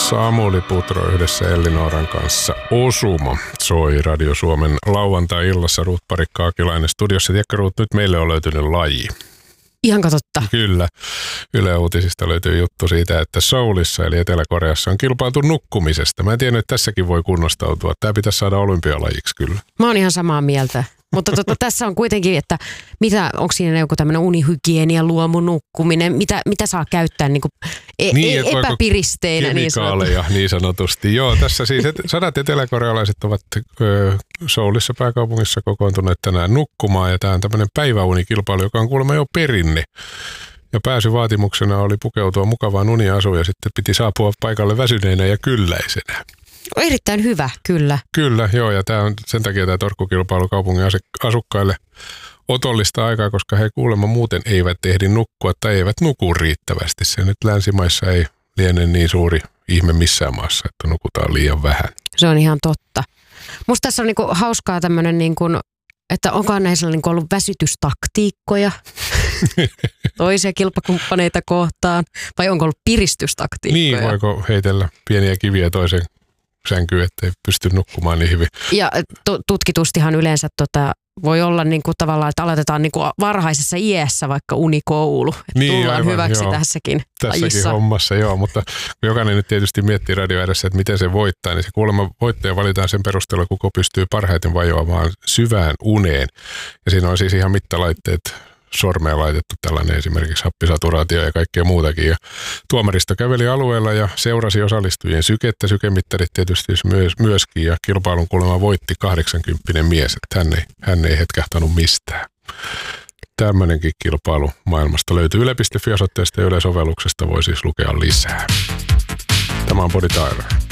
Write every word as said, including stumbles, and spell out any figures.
Samuli Putro yhdessä Elli-Nooran kanssa. Osuma soi Radio Suomen lauantai-illassa. Ruut Parikka-Akilainen studiossa. Tiedätkö Ruut, nyt meille on löytynyt laji. Ihan totta. Kyllä. Yle Uutisista löytyy juttu siitä, että Seoulissa eli Etelä-Koreassa on kilpailtu nukkumisesta. Mä en tiedä, että tässäkin voi kunnostautua. Tämä pitäisi saada olympialajiksi kyllä. Mä oon ihan samaa mieltä. Mutta tota, tässä on kuitenkin, että mitä, onko siinä joku tämmöinen unihygienia, luomunukkuminen, mitä, mitä saa käyttää niin kuin e- niin, e- epäpiristeinä. Kemikaaleja niin, niin sanotusti. Joo, tässä siis et, sadat eteläkorealaiset ovat ö, Seoulissa pääkaupungissa kokoontuneet tänään nukkumaan. Ja tämä on tämmöinen päiväunikilpailu, joka on kuulemma jo perinne. Ja pääsyvaatimuksena oli pukeutua mukavaan uniasuun ja sitten piti saapua paikalle väsyneenä ja kylläisenä. Erittäin hyvä, kyllä. Kyllä, joo, ja tämä on sen takia tämä torkkukilpailu kaupungin asukkaille otollista aikaa, koska he kuulemma muuten eivät ehdi nukkua tai eivät nuku riittävästi. Se nyt länsimaissa ei liene niin suuri ihme missään maassa, että nukutaan liian vähän. Se on ihan totta. Musta tässä on niinku hauskaa tämmöinen, niinku, että onko näissä niinku ollut väsytystaktiikkoja toisia kilpakumppaneita kohtaan, vai onko ollut piristystaktiikkoja? Niin, voiko heitellä pieniä kiviä toisen sänkyyn, ettei pysty nukkumaan niin hyvin. Ja t- tutkitustihan yleensä tota, voi olla niinku tavallaan, että aloitetaan niinku varhaisessa iässä vaikka unikoulu. Että niin, tullaan aivan, hyväksi joo. tässäkin Tässäkin lajissa. hommassa, joo, mutta jokainen nyt tietysti miettii radio edessä, että miten se voittaa, niin se kuulemma voittaja valitaan sen perusteella, kuka pystyy parhaiten vajoamaan syvään uneen. Ja siinä on siis ihan mittalaitteet sormeen laitettu tällainen esimerkiksi happisaturaatio ja kaikkea muutakin. Ja tuomaristo käveli alueella ja seurasi osallistujien sykettä, sykemittarit tietysti myös, myöskin, ja kilpailun kuulemma voitti kahdeksankymppinen mies, että hän ei, hän ei hetkahtanut mistään. Tämmöinenkin kilpailu maailmasta löytyy yle piste fi osoitteesta ja Yle-sovelluksesta voi siis lukea lisää. Tämä on Body Tyler.